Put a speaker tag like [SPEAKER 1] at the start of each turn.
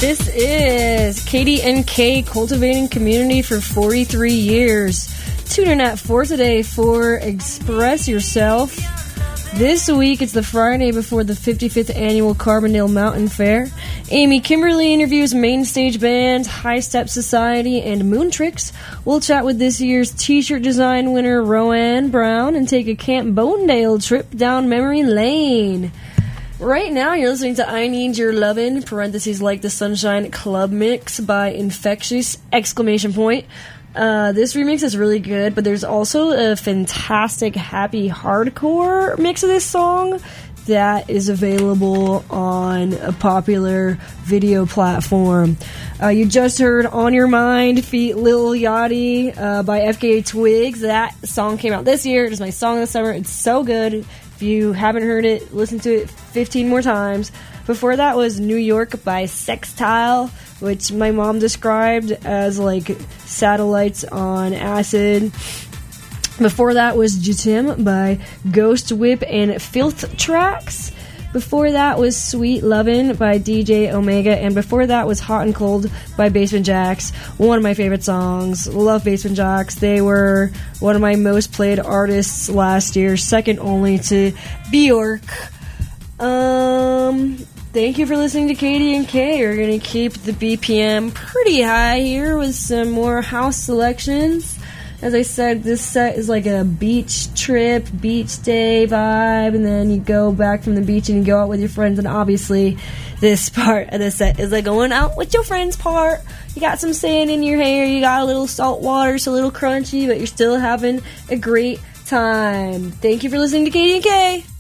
[SPEAKER 1] This is Katie and K cultivating community for 43 years. Tune in at 4 today for Express Yourself. This week, it's the Friday before the 55th annual Carbondale Mountain Fair. Amy Kimberly interviews main stage bands High Step Society and Moon Tricks. We'll chat with this year's t-shirt design winner Roanne Brown and take a Camp Bonedale trip down memory lane. Right now, you're listening to I Need Your Lovin', parentheses like the Sunshine Club Mix by Infectious, exclamation point. This remix is really good, but there's also a fantastic happy hardcore mix of this song that is available on a popular video platform. You just heard On Your Mind feat Lil Yachty by FKA Twigs. That song came out this year. It is my song of the summer. It's so good. If you haven't heard it, listen to it 15 more times. Before that was New York by Sextile, which my mom described as like satellites on acid. Before that was Jatim by Ghost Whip and Filth Tracks. Before that was Sweet Lovin' by DJ Omega. And before that was Hot and Cold by Basement Jaxx. One of my favorite songs. Love Basement Jaxx. They were one of my most played artists last year, second only to Bjork. Thank you for listening to Katie and K. We're going to keep the BPM pretty high here with some more house selections. As I said, this set is like a beach trip, beach day vibe, and then you go back from the beach and you go out with your friends, and obviously this part of the set is like going out with your friends part. You got some sand in your hair, you got a little salt water, it's a little crunchy, but you're still having a great time. Thank you for listening to Katie and K.